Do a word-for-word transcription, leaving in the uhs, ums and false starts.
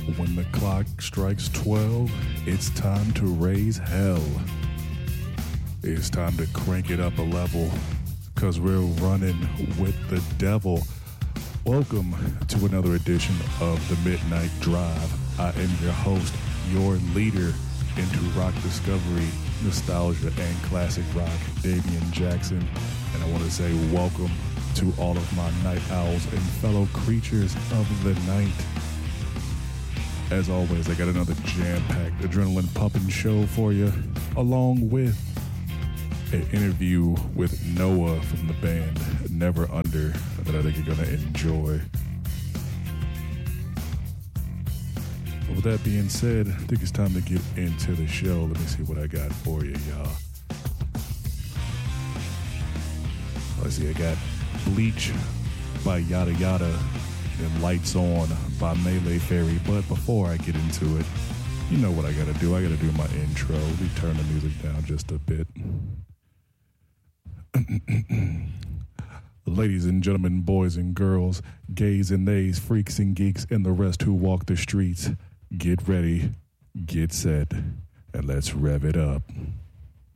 When the clock strikes twelve, it's time to raise hell. It's time to crank it up a level, because we're running with the devil. Welcome to another edition of the Midnight Drive. I am your host, your leader into rock discovery, nostalgia, and classic rock, Damian Jackson. And I want to say welcome to all of my night owls and fellow creatures of the night. As always, I got another jam-packed, adrenaline-pumping show for you, along with an interview with Noah from the band Never Under that I think you're going to enjoy. But with that being said, I think it's time to get into the show. Let me see what I got for you, y'all. Let's see, I got Bleach by Yada Yada and Lights On by Melee Fairy. But before I get into it, you know what I gotta do. I gotta do my intro. Let me turn the music down just a bit. Ladies and gentlemen, boys and girls, gays and theys, freaks and geeks, and the rest who walk the streets, get ready, get set, and let's rev it up.